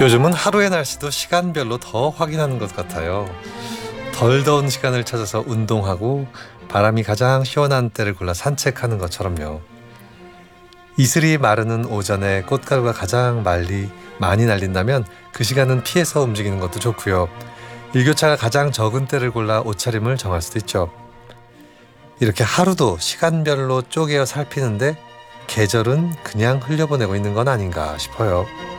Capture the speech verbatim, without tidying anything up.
요즘은 하루의 날씨도 시간별로 더 확인하는 것 같아요. 덜 더운 시간을 찾아서 운동하고 바람이 가장 시원한 때를 골라 산책하는 것처럼요. 이슬이 마르는 오전에 꽃가루가 가장 말리, 많이 날린다면 그 시간은 피해서 움직이는 것도 좋고요. 일교차가 가장 적은 때를 골라 옷차림을 정할 수도 있죠. 이렇게 하루도 시간별로 쪼개어 살피는데 계절은 그냥 흘려보내고 있는 건 아닌가 싶어요.